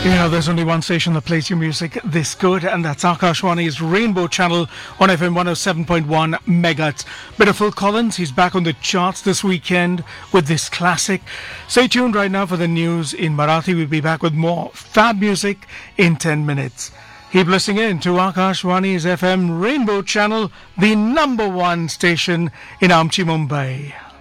There's only one station that plays your music this good, and that's Akashwani's Rainbow Channel on FM 107.1 megahertz. Bit of Phil Collins, he's back on the charts this weekend with this classic. Stay tuned right now for the news in Marathi. We'll be back with more fab music in 10 minutes. Keep listening in to Akashwani's FM Rainbow Channel, the number one station in Amchi, Mumbai.